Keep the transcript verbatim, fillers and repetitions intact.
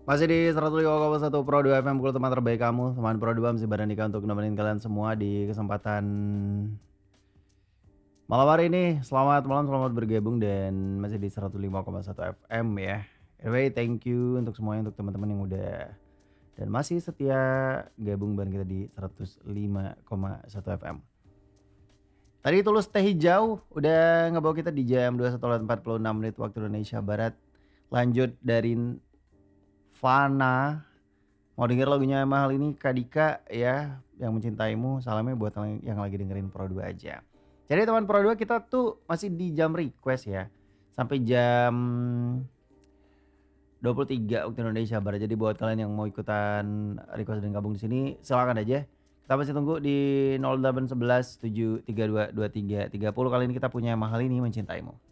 Masih di seratus lima koma satu Pro dua F M, pukul teman terbaik kamu. Teman Pro dua masih Baranika untuk nemenin kalian semua di kesempatan malam hari ini. Selamat malam, selamat bergabung dan masih di seratus lima koma satu F M ya. Anyway, thank you untuk semuanya, untuk teman-teman yang udah dan masih setia gabung bareng kita di seratus lima koma satu F M. Tadi Tulus Teh Hijau udah ngebawa kita di jam dua puluh satu empat puluh enam menit waktu Indonesia Barat. Lanjut dari Fana, mau denger lagunya mahal ini Kadika ya, yang mencintaimu. Salamnya buat yang lagi dengerin Pro dua aja. Jadi teman Pro dua, kita tuh masih di jam request ya, sampai jam dua puluh tiga waktu Indonesia Barat. Jadi buat kalian yang mau ikutan request dan gabung di sini, silakan aja. Kita masih tunggu di nol delapan satu satu tujuh tiga dua dua tiga tiga nol. Kali ini kita punya mahal ini mencintaimu.